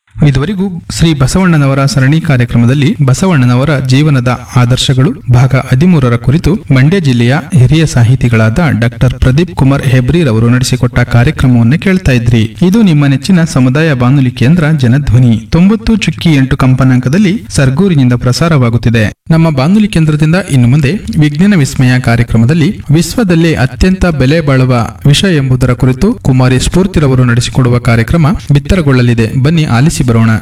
ಇದುವರೆಗೂ ಶ್ರೀ ಬಸವಣ್ಣನವರ ಸರಣಿ ಕಾರ್ಯಕ್ರಮದಲ್ಲಿ ಬಸವಣ್ಣನವರ ಜೀವನದ ಆದರ್ಶಗಳು ಭಾಗ 13ರ ಕುರಿತು ಮಂಡ್ಯ ಜಿಲ್ಲೆಯ ಹಿರಿಯ ಸಾಹಿತಿಗಳಾದ ಡಾಕ್ಟರ್ ಪ್ರದೀಪ್ ಕುಮಾರ್ ಹೆಬ್ರಿರವರು ನಡೆಸಿಕೊಟ್ಟ ಕಾರ್ಯಕ್ರಮವನ್ನು ಕೇಳ್ತಾ ಇದ್ರಿ. ಇದು ನಿಮ್ಮ ನೆಚ್ಚಿನ ಸಮುದಾಯ ಬಾನುಲಿ ಕೇಂದ್ರ ಜನಧ್ವನಿ 90.8 ಕಂಪನಾಂಕದಲ್ಲಿ ಸರ್ಗೂರಿನಿಂದ ಪ್ರಸಾರವಾಗುತ್ತಿದೆ. ನಮ್ಮ ಬಾನುಲಿ ಕೇಂದ್ರದಿಂದ ಇನ್ನು ಮುಂದೆ ವಿಜ್ಞಾನ ವಿಸ್ಮಯ ಕಾರ್ಯಕ್ರಮದಲ್ಲಿ ವಿಶ್ವದಲ್ಲೇ ಅತ್ಯಂತ ಬೆಲೆ ಬಾಳುವ ವಿಷ ಎಂಬುದರ ಕುರಿತು ಕುಮಾರಿ ಸ್ಫೂರ್ತಿರವರು ನಡೆಸಿಕೊಡುವ ಕಾರ್ಯಕ್ರಮ ಬಿತ್ತರಗೊಳ್ಳಲಿದೆ. ಬನ್ನಿ ಆಲಿಸಿ ಬರೋಣ.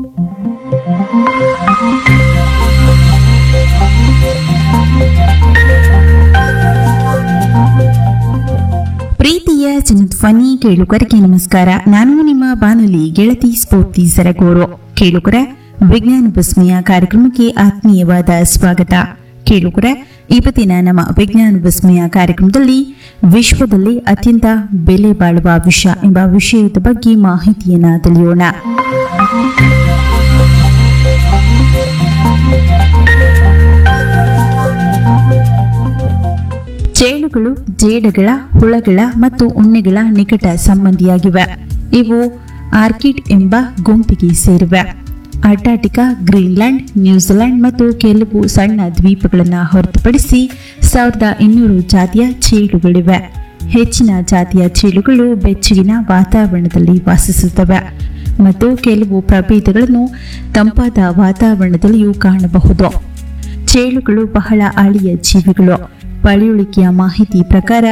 ಪ್ರೀತಿಯ ಜನಧ್ವನಿ ಕೇಳುಗರಿಗೆ ನಮಸ್ಕಾರ. ನಾನು ನಿಮ್ಮ ಬಾನುಲಿ ಗೆಳತಿ ಸ್ಫೂರ್ತಿ ಸರಗೂರು. ಕೇಳುಗರ ವಿಜ್ಞಾನ ವಿಸ್ಮಯ ಕಾರ್ಯಕ್ರಮಕ್ಕೆ ಆತ್ಮೀಯವಾದ ಸ್ವಾಗತ. ಕೇಳುಗರ ಇವತ್ತಿನ ನಮ್ಮ ವಿಜ್ಞಾನ ವಿಸ್ಮಯ ಕಾರ್ಯಕ್ರಮದಲ್ಲಿ ವಿಶ್ವದಲ್ಲಿ ಅತ್ಯಂತ ಬೆಲೆ ಬಾಳುವ ವಿಷ ಎಂಬ ವಿಷಯದ ಬಗ್ಗೆ ಮಾಹಿತಿಯನ್ನ ತಿಳಿಯೋಣ. ಚೇಳುಗಳು ಜೇಡಗಳ, ಹುಳಗಳ ಮತ್ತು ಉಣ್ಣೆಗಳ ನಿಕಟ ಸಂಬಂಧಿಯಾಗಿವೆ. ಇವು ಆರ್ಕಿಡ್ ಎಂಬ ಗುಂಪಿಗೆ ಸೇರಿವೆ. ಅಂಟಾರ್ಟಿಕಾ, ಗ್ರೀನ್ಲ್ಯಾಂಡ್, ನ್ಯೂಜಿಲೆಂಡ್ ಮತ್ತು ಕೆಲವು ಸಣ್ಣ ದ್ವೀಪಗಳನ್ನು ಹೊರತುಪಡಿಸಿ 1200 ಜಾತಿಯ ಚೇಳುಗಳಿವೆ. ಹೆಚ್ಚಿನ ಜಾತಿಯ ಚೇಳುಗಳು ಬೆಚ್ಚಗಿನ ವಾತಾವರಣದಲ್ಲಿ ವಾಸಿಸುತ್ತವೆ ಮತ್ತು ಕೆಲವು ಪ್ರಭೇದಗಳನ್ನು ತಂಪಾದ ವಾತಾವರಣದಲ್ಲಿಯೂ ಕಾಣಬಹುದು. ಚೇಳುಗಳು ಬಹಳ ಹಳೆಯ ಜೀವಿಗಳು. ಪಳೆಯುಳಿಕೆಯ ಮಾಹಿತಿ ಪ್ರಕಾರ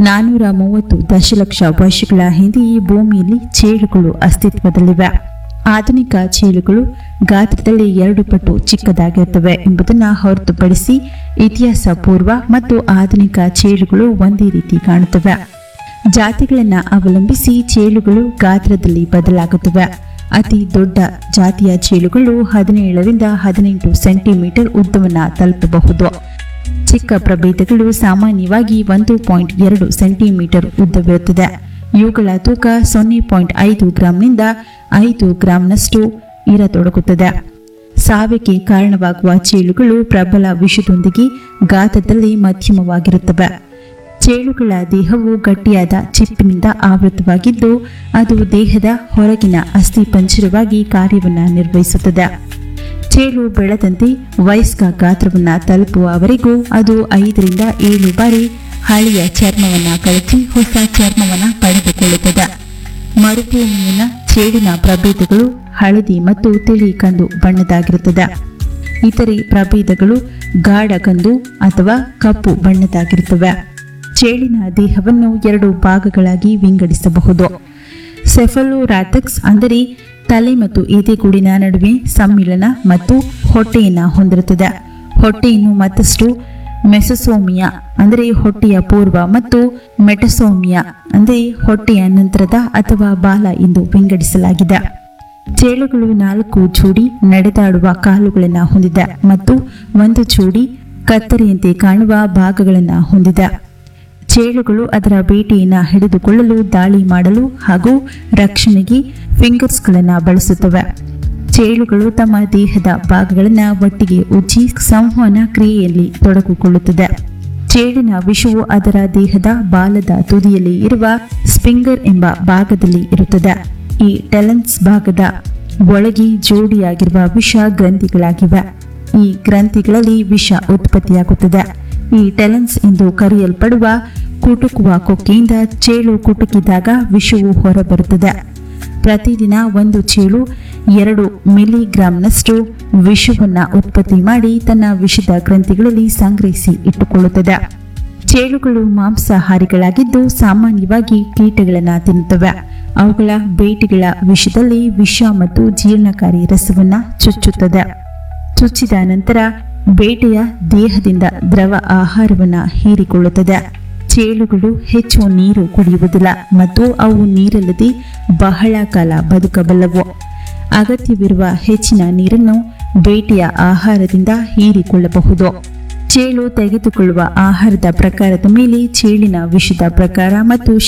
430 ದಶಲಕ್ಷ ವರ್ಷಗಳ ಹಿಂದೆಯೇ ಭೂಮಿಯಲ್ಲಿ ಚೇಳುಗಳು ಅಸ್ತಿತ್ವದಲ್ಲಿವೆ. ಆಧುನಿಕ ಚೇಳುಗಳು ಗಾತ್ರದಲ್ಲಿ 2 ಪಟ್ಟು ಚಿಕ್ಕದಾಗಿರುತ್ತವೆ ಎಂಬುದನ್ನು ಹೊರತುಪಡಿಸಿ ಇತಿಹಾಸ ಪೂರ್ವ ಮತ್ತು ಆಧುನಿಕ ಚೇಳುಗಳು ಒಂದೇ ರೀತಿ ಕಾಣುತ್ತವೆ. ಜಾತಿಗಳನ್ನು ಅವಲಂಬಿಸಿ ಚೇಳುಗಳು ಗಾತ್ರದಲ್ಲಿ ಬದಲಾಗುತ್ತವೆ. ಅತಿ ದೊಡ್ಡ ಜಾತಿಯ ಚೇಳುಗಳು 17ರಿಂದ 18 ಸೆಂಟಿಮೀಟರ್ ಉದ್ದವನ್ನು ತಲುಪಬಹುದು. ಚಿಕ್ಕ ಪ್ರಭೇದಗಳು ಸಾಮಾನ್ಯವಾಗಿ 1.2 ಸೆಂಟಿಮೀಟರ್ ಉದ್ದವಿರುತ್ತದೆ. ಇವುಗಳ ತೂಕ 0.5 ಗ್ರಾಂನಿಂದ 5 ಗ್ರಾಂನಷ್ಟು ಇರತೊಡಗುತ್ತದೆ. ಸಾವಿಗೆ ಕಾರಣವಾಗುವ ಚೇಳುಗಳು ಪ್ರಬಲ ವಿಷದೊಂದಿಗೆ ಗಾತ್ರದಲ್ಲಿ ಮಧ್ಯಮವಾಗಿರುತ್ತವೆ. ಚೇಳುಗಳ ದೇಹವು ಗಟ್ಟಿಯಾದ ಚಿಪ್ಪಿನಿಂದ ಆವೃತವಾಗಿದ್ದು ಅದು ದೇಹದ ಹೊರಗಿನ ಅಸ್ಥಿಪಂಜರವಾಗಿ ಕಾರ್ಯವನ್ನು ನಿರ್ವಹಿಸುತ್ತದೆ. ಚೇಳು ಬೆಳೆದಂತೆ ವಯಸ್ಕ ಗಾತ್ರವನ್ನು ತಲುಪುವವರೆಗೂ ಅದು 5ರಿಂದ 7 ಬಾರಿ ಹಳೆಯ ಚರ್ಮವನ್ನು ಕಳಚಿ ಹೊಸ ಚರ್ಮವನ್ನು ಪಡೆದುಕೊಳ್ಳುತ್ತದೆ. ಮರುಭೂಮಿಯನ್ನ ಚೇಳಿನ ಪ್ರಭೇದಗಳು ಹಳದಿ ಮತ್ತು ತಿಳಿ ಕಂದು ಬಣ್ಣದಾಗಿರುತ್ತದೆ. ಇತರೆ ಪ್ರಭೇದಗಳು ಗಾಢ ಕಂದು ಅಥವಾ ಕಪ್ಪು ಬಣ್ಣದಾಗಿರುತ್ತವೆ. ಚೇಳಿನ ದೇಹವನ್ನು 2 ಭಾಗಗಳಾಗಿ ವಿಂಗಡಿಸಬಹುದು. ಸೆಫಲೋರಾಥಕ್ಸ್ ಅಂದರೆ ತಲೆ ಮತ್ತು ಎದೆಗೂಡಿನ ನಡುವೆ ಸಮ್ಮಿಲನ ಮತ್ತು ಹೊಟ್ಟೆಯನ್ನು ಹೊಂದಿರುತ್ತದೆ. ಹೊಟ್ಟೆಯನ್ನು ಮತ್ತಷ್ಟು ಮೆಸೊಸೋಮಿಯಾ ಅಂದರೆ ಹೊಟ್ಟೆಯ ಪೂರ್ವ ಮತ್ತು ಮೆಟಸೋಮಿಯಾ ಅಂದರೆ ಹೊಟ್ಟೆಯ ನಂತರದ ಅಥವಾ ಬಾಲ ಎಂದು ವಿಂಗಡಿಸಲಾಗಿದೆ. ಚೇಳುಗಳು 4 ಜೋಡಿ ನಡೆದಾಡುವ ಕಾಲುಗಳನ್ನು ಹೊಂದಿದೆ ಮತ್ತು 1 ಜೋಡಿ ಕತ್ತರಿಯಂತೆ ಕಾಣುವ ಭಾಗಗಳನ್ನು ಹೊಂದಿದೆ. ಚೇಳುಗಳು ಅದರ ಬೇಟೆಯನ್ನು ಹಿಡಿದುಕೊಳ್ಳಲು, ದಾಳಿ ಮಾಡಲು ಹಾಗೂ ರಕ್ಷಣೆಗೆ ಫಿಂಗರ್ಸ್ಗಳನ್ನು ಬಳಸುತ್ತವೆ. ಚೇಳುಗಳು ತಮ್ಮ ದೇಹದ ಭಾಗಗಳನ್ನು ಒಟ್ಟಿಗೆ ಉಜ್ಜಿ ಸಂವಹನ ಕ್ರಿಯೆಯಲ್ಲಿ ತೊಡಗಿಕೊಳ್ಳುತ್ತದೆ. ಚೇಳಿನ ವಿಷವು ಅದರ ದೇಹದ ಬಾಲದ ತುದಿಯಲ್ಲಿ ಇರುವ ಸ್ಪಿಂಗರ್ ಎಂಬ ಭಾಗದಲ್ಲಿ ಇರುತ್ತದೆ. ಈ ಟೆಲನ್ಸ್ ಭಾಗದ ಒಳಗೆ ಜೋಡಿಯಾಗಿರುವ ವಿಷ ಗ್ರಂಥಿಗಳಾಗಿವೆ. ಈ ಗ್ರಂಥಿಗಳಲ್ಲಿ ವಿಷ ಉತ್ಪತ್ತಿಯಾಗುತ್ತದೆ. ಈ ಟೆಲನ್ಸ್ ಎಂದು ಕರೆಯಲ್ಪಡುವ ಕುಟುಕುವ ಕೊಕ್ಕೆಯಿಂದ ಚೇಳು ಕುಟುಕಿದಾಗ ವಿಷವು ಹೊರಬರುತ್ತದೆ. ಪ್ರತಿದಿನ 1 ಚೇಳು 2 ಮಿಲಿಗ್ರಾಂನಷ್ಟು ವಿಷವನ್ನು ಉತ್ಪತ್ತಿ ಮಾಡಿ ತನ್ನ ವಿಷದ ಗ್ರಂಥಿಗಳಲ್ಲಿ ಸಂಗ್ರಹಿಸಿ ಇಟ್ಟುಕೊಳ್ಳುತ್ತದೆ. ಚೇಳುಗಳು ಮಾಂಸಾಹಾರಿಗಳಾಗಿದ್ದು ಸಾಮಾನ್ಯವಾಗಿ ಕೀಟಗಳನ್ನು ತಿನ್ನುತ್ತವೆ. ಅವುಗಳ ಬೇಟೆಗಳ ವಿಷದಲ್ಲಿ ವಿಷ ಮತ್ತು ಜೀರ್ಣಕಾರಿ ರಸವನ್ನು ಚುಚ್ಚುತ್ತದೆ. ಚುಚ್ಚಿದ ನಂತರ ಬೇಟೆಯ ದೇಹದಿಂದ ದ್ರವ ಆಹಾರವನ್ನು ಹೀರಿಕೊಳ್ಳುತ್ತದೆ. ಚೇಳುಗಳು ಹೆಚ್ಚು ನೀರು ಕುಡಿಯುವುದಿಲ್ಲ ಮತ್ತು ಅವು ನೀರಿಲ್ಲದೆ ಬಹಳ ಕಾಲ ಬದುಕಬಲ್ಲವು. ಅಗತ್ಯವಿರುವ ಹೆಚ್ಚಿನ ನೀರನ್ನು ಬೇಟೆಯ ಆಹಾರದಿಂದ ಹೀರಿಕೊಳ್ಳಬಹುದು. ಚೇಳು ತೆಗೆದುಕೊಳ್ಳುವ ಆಹಾರದ ಪ್ರಕಾರದ ಮೇಲೆ ಚೇಳಿನ ವಿಷದ ಪ್ರಕಾರ ಮತ್ತು